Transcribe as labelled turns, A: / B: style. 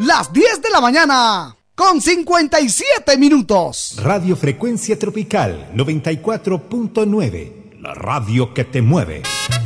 A: las 10 de la mañana, con 57 minutos.
B: Radio Frecuencia Tropical 94.9, la radio que te mueve.